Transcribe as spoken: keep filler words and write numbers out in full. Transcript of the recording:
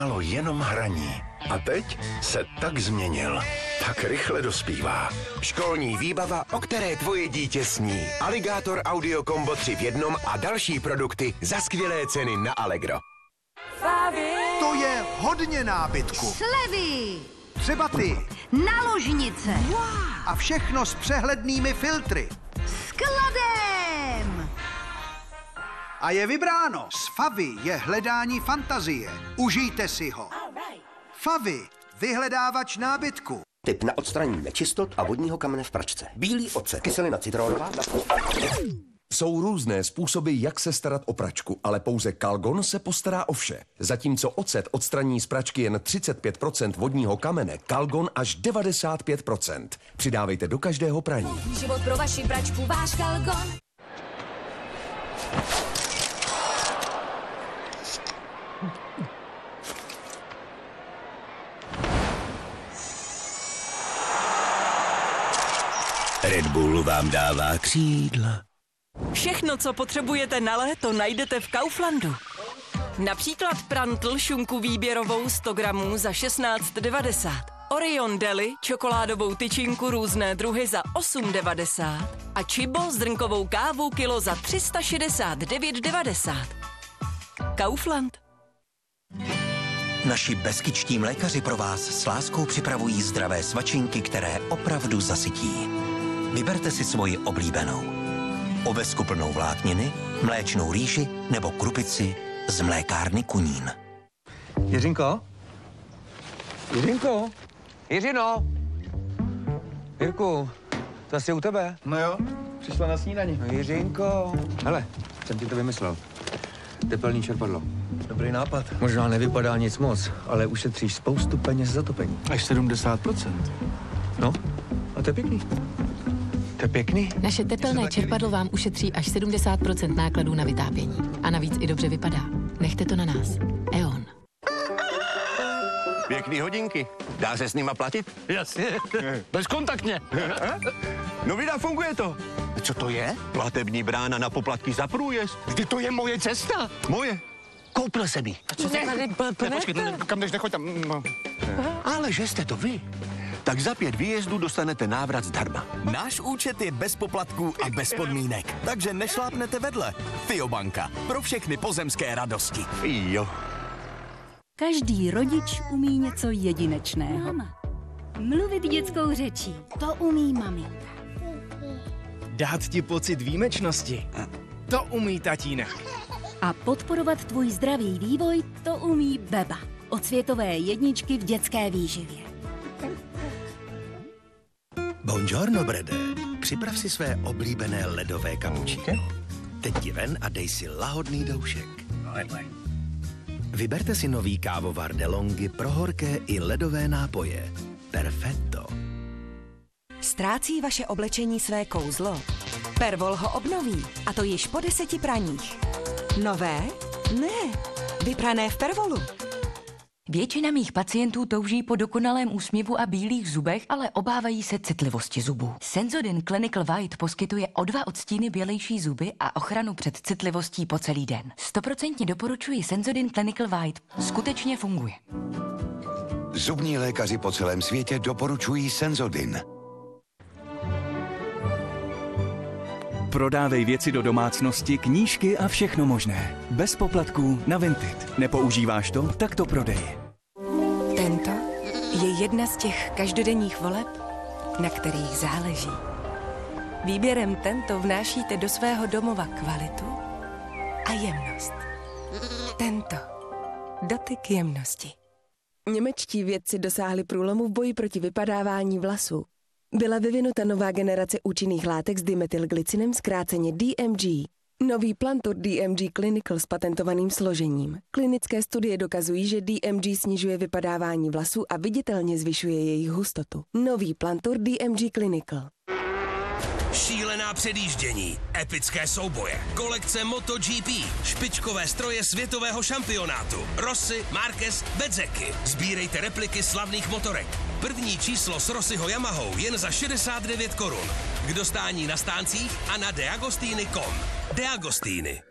Malo jenom hraní. A teď se tak změnil. Tak rychle dospívá. Školní výbava, o které tvoje dítě sní. Alligator Audio Combo tři v jednom a další produkty za skvělé ceny na Allegro. To je hodně nábytku. Slevy! Třeba ty. Na ložnice. Wow. A všechno s přehlednými filtry. Skladem! A je vybráno. S Favy je hledání fantazie. Užijte si ho. Favy, vyhledávač nábytku. Tip na odstranění nečistot a vodního kamene v pračce. Bílý ocet, kyselina citronová. Jsou různé způsoby, jak se starat o pračku, ale pouze Calgon se postará o vše. Zatímco ocet odstraní z pračky jen třicet pět procent vodního kamene, Calgon až devadesát pět procent. Přidávejte do každého praní. Život pro vaši pračku, váš Calgon. Red Bull vám dává křídla. Všechno, co potřebujete na léto, najdete v Kauflandu. Například prantl šunku výběrovou sto gramů za šestnáct devadesát. Orion Deli čokoládovou tyčinku různé druhy za osm devadesát. A Chibo zrnkovou kávu kilo za tři sta šedesát devět devadesát. Kaufland. Naši beskičtí mlékaři pro vás s láskou připravují zdravé svačinky, které opravdu zasytí. Vyberte si svoji oblíbenou. Ovesku plnou vlákniny, mléčnou rýži nebo krupici z mlékárny Kunín. Jiřinko? Jiřinko? Jiřino? Jirku, to asi u tebe. No jo, přišla na snídani. No, Jiřinko. Hele, jsem ti to vymyslel. Tepelný čerpadlo. Dobrý nápad. Možná nevypadá nic moc, ale ušetříš spoustu peněz za topení. Až sedmdesát procent. No, a to je pěkný. To je pěkný. Naše tepelné čerpadlo vám ušetří až sedmdesát procent nákladů na vytápění. A navíc i dobře vypadá. Nechte to na nás. E O N. Pěkný hodinky. Dá se s nima platit? Jasně. Bezkontaktně. No vida, funguje to. Co to je? Platební brána na poplatky za průjezd. Vždy to je moje cesta. Moje. Koupil jsem ji. A co se tady blbne? Počkej, kam jdeš, nechoď tam. Ale že jste to vy. Tak za pět výjezdů dostanete návrat zdarma. Náš účet je bez poplatků a bez podmínek, takže nešlápnete vedle. Fiobanka. Pro všechny pozemské radosti. Jo. Každý rodič umí něco jedinečného. Máma. Mluvit dětskou řečí. To umí maminka. Dát ti pocit výjimečnosti. To umí tatínek. A podporovat tvůj zdravý vývoj, to umí Beba. Od světové jedničky v dětské výživě. Buongiorno, Brede. Připrav si své oblíbené ledové kapučíno. Teď ti ven a dej si lahodný doušek. Vyberte si nový kávovar DeLonghi pro horké i ledové nápoje. Perfetto. Ztrácí vaše oblečení své kouzlo? Pervol ho obnoví, a to již po deseti praních. Nové? Ne. Vyprané v Pervolu. Většina mých pacientů touží po dokonalém úsměvu a bílých zubech, ale obávají se citlivosti zubů. Sensodyne Clinical White poskytuje o dva odstíny bělejší zuby a ochranu před citlivostí po celý den. Stoprocentně doporučuji Sensodyne Clinical White. Skutečně funguje. Zubní lékaři po celém světě doporučují Sensodyne. Prodávej věci do domácnosti, knížky a všechno možné. Bez poplatků na Vinted. Nepoužíváš to? Tak to prodej. Tento je jedna z těch každodenních voleb, na kterých záleží. Výběrem Tento vnášíte do svého domova kvalitu a jemnost. Tento. Dotyk jemnosti. Němečtí vědci dosáhli průlomu v boji proti vypadávání vlasů. Byla vyvinuta nová generace účinných látek s dimethylglycinem, zkráceně D M G. Nový Plantur D M G Clinical s patentovaným složením. Klinické studie dokazují, že D M G snižuje vypadávání vlasů a viditelně zvyšuje jejich hustotu. Nový Plantur D M G Clinical. Šílená předjíždění, epické souboje, kolekce MotoGP, špičkové stroje světového šampionátu, Rossi, Marquez, Bezzecchi. Sbírejte repliky slavných motorek. První číslo s Rossiho Yamahou jen za šedesát devět korun. K dostání na stáncích a na deagostini tečka com. Deagostini.